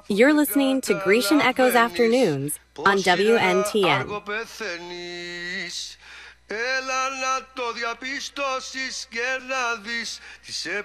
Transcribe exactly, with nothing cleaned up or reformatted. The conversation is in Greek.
You're listening to Grecian Echoes Afternoons on W N T N. Έλα να το διαπιστώσεις και να δεις τις